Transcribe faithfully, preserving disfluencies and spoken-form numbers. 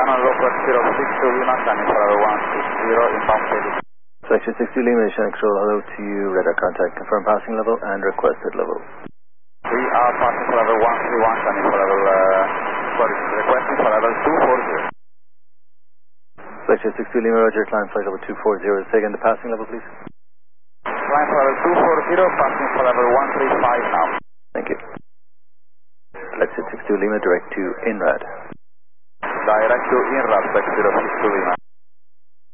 Channel Rockford zero six two Lima, standing for level one six zero, inbound status. Section six two Lima, Shannon Control, hello to you, radar contact, confirm passing level and requested level. We are passing for level one three one, standing for level, uh, sorry, requesting for level two four zero. Section six two Lima, Roger, climb flight level two four zero, say again the passing level please. Climb for level two four zero, passing for level one three five now. Thank you. Section six two Lima, direct to INRAD. Direct to INRAD, six zero six two Lima.